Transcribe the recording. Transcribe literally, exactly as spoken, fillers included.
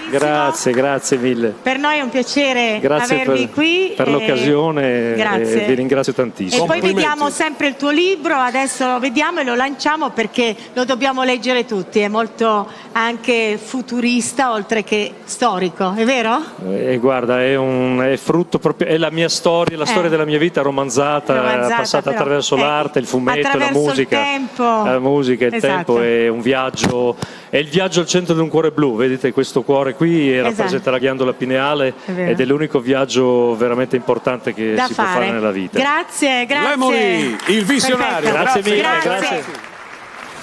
Grazie, grazie mille. Per noi è un piacere grazie avervi per, qui. per l'occasione, grazie. vi ringrazio tantissimo. E poi vediamo sempre il tuo libro, adesso lo vediamo e lo lanciamo perché lo dobbiamo leggere tutti, è molto anche futurista oltre che storico, è vero? E guarda, è, un, è frutto proprio, è la mia storia, la Eh. storia della mia vita romanzata, Romanzata, passata però. attraverso Eh, l'arte, il fumetto, la attraverso musica. il tempo. La musica, il Esatto. tempo è un viaggio, è il viaggio al centro di un cuore blu, vedete questo cuore qui Esatto. rappresenta la ghiandola pineale È vero. ed è l'unico viaggio veramente importante che Da si fare. può fare nella vita. Grazie, grazie. Lemoli, il visionario. Perfetto. Grazie mille, Grazie. grazie.